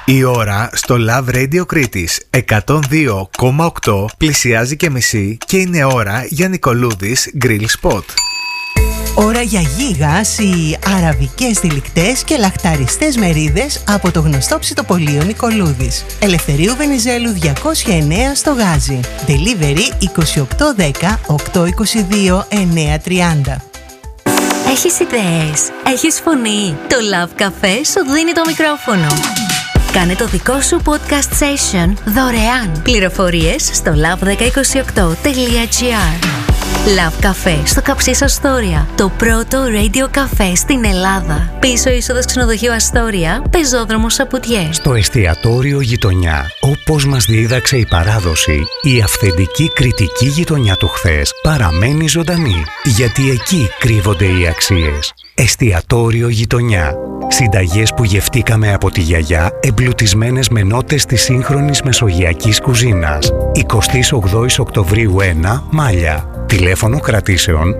Η ώρα στο Love Radio Κρήτης 102,8 πλησιάζει και μισή και είναι ώρα για Νικολούδης Grill Spot. Ώρα για γίγας οι αραβικές τυλικτές και λαχταριστές μερίδες από το γνωστό ψητοπωλείο Νικολούδης. Ελευθερίου Βενιζέλου 209 στο Γάζι. Delivery 2810 822 930. Έχεις ιδέες, έχεις φωνή. Το Love Café σου δίνει το μικρόφωνο. Κάνε το δικό σου podcast session δωρεάν. Πληροφορίες στο love1028.gr. Love Café στο Καψής Αστόρια. Το πρώτο radio cafe στην Ελλάδα. Πίσω είσοδος ξενοδοχείου Αστόρια, πεζόδρομος Σαπουτιέ. Στο εστιατόριο Γειτονιά, όπως μας δίδαξε η παράδοση, η αυθεντική κρητική γειτονιά του χθες παραμένει ζωντανή. Γιατί εκεί κρύβονται οι αξίες. Εστιατόριο Γειτονιά. Συνταγές που γευτήκαμε από τη γιαγιά, εμπλουτισμένες με νότες της σύγχρονης μεσογειακής κουζίνας. 28 Οκτωβρίου 1, Μάλια. Τηλέφωνο κρατήσεων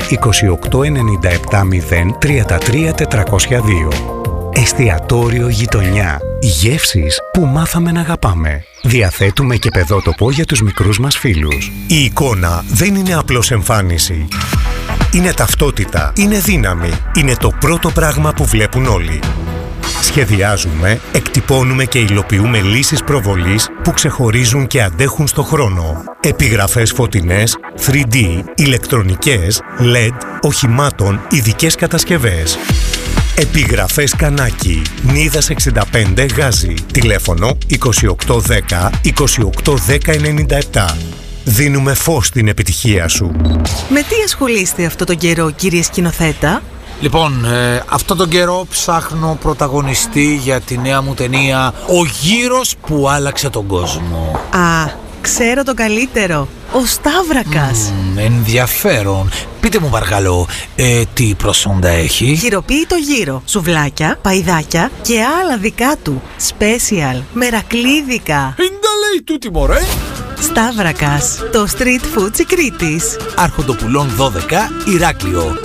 2897 0 33 402. Εστιατόριο Γειτονιά. Γεύσεις που μάθαμε να αγαπάμε. Διαθέτουμε και παιδότοπο για τους μικρούς μας φίλους. Η εικόνα δεν είναι απλώς εμφάνιση. Είναι ταυτότητα, είναι δύναμη, είναι το πρώτο πράγμα που βλέπουν όλοι. Σχεδιάζουμε, εκτυπώνουμε και υλοποιούμε λύσεις προβολής που ξεχωρίζουν και αντέχουν στο χρόνο. Επιγραφές φωτεινές, 3D, ηλεκτρονικές, LED, οχημάτων, ειδικές κατασκευές. Επιγραφές Κανάκη, Νίδας 65 Γάζι. Τηλέφωνο 2810 2810 97. Δίνουμε φως στην επιτυχία σου. Με τι ασχολείστε αυτό τον καιρό, κύριε σκηνοθέτα? Λοιπόν, αυτόν τον καιρό ψάχνω πρωταγωνιστή για τη νέα μου ταινία «Ο γύρος που άλλαξε τον κόσμο». Α, ξέρω το καλύτερο. Ο Σταύρακας. Ενδιαφέρον. Πείτε μου παρακαλώ, τι προσόντα έχει? Χειροποίητο γύρο, σουβλάκια, παϊδάκια και άλλα δικά του. Special, μερακλίδικα. Πίντα λέει τούτη μωρέ. Σταύρακας, το street food της Κρήτης. Άρχοντοπουλών 12, Ηράκλειο.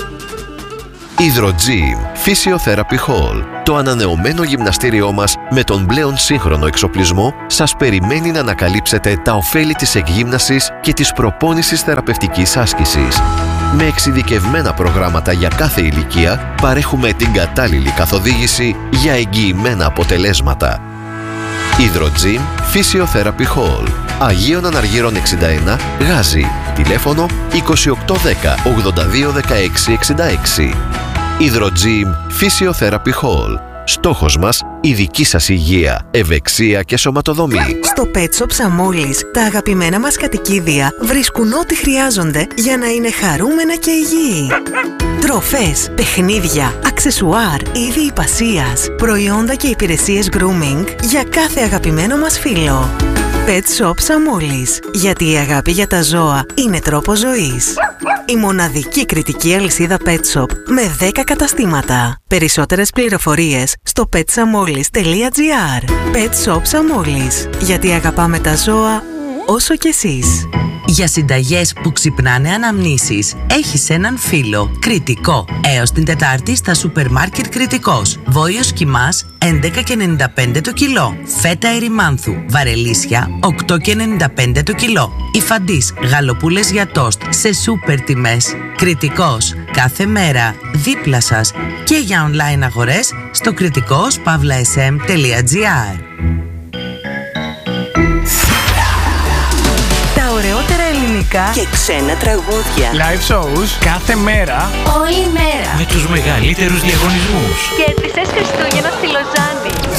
Hydrogym Physiotherapy Hall. Το ανανεωμένο γυμναστήριό μας με τον πλέον σύγχρονο εξοπλισμό σας περιμένει να ανακαλύψετε τα ωφέλη της εκγύμνασης και της προπόνησης θεραπευτικής άσκησης. Με εξειδικευμένα προγράμματα για κάθε ηλικία παρέχουμε την κατάλληλη καθοδήγηση για εγγυημένα αποτελέσματα. Hydrogym Physiotherapy Hall. Αγίων Αναργύρων 61, Γάζι. Τηλέφωνο 2810 82 16 66. Hydrogym Physiotherapy Hall. Στόχος μας, η δική σας υγεία, ευεξία και σωματοδομή. Στο Pet Shop Σαμόλης, τα αγαπημένα μας κατοικίδια βρίσκουν ό,τι χρειάζονται για να είναι χαρούμενα και υγιή. Τροφές, παιχνίδια, αξεσουάρ, είδη υπασίας, προϊόντα και υπηρεσίες grooming για κάθε αγαπημένο μας φίλο. Pet Shop Σαμόλης, γιατί η αγάπη για τα ζώα είναι τρόπος ζωής. Η μοναδική κριτική αλυσίδα Pet Shop με 10 καταστήματα. Περισσότερες πληροφορίες στο petsamolis.gr. Pet Shop Σαμόλης, γιατί αγαπάμε τα ζώα όσο κι εσείς. Για συνταγές που ξυπνάνε αναμνήσεις, έχεις έναν φίλο. Κρητικό. Έως την Τετάρτη στα σούπερ μάρκετ Κρητικός. Βόλιος Κιμάς 11,95 το κιλό. Φέτα ερημάνθου. Βαρελίσια 8,95 το κιλό. Υφαντής γαλοπούλες για τόστ σε σούπερ τιμές. Κρητικός. Κάθε μέρα δίπλα σας και για online αγορές στο kritikos.sm.gr. Ωραιότερα ελληνικά και ξένα τραγούδια. Live shows κάθε μέρα. Όλη μέρα. Με τους μεγαλύτερους διαγωνισμούς. Και τις Χριστούγεννα στη Λοζάνη.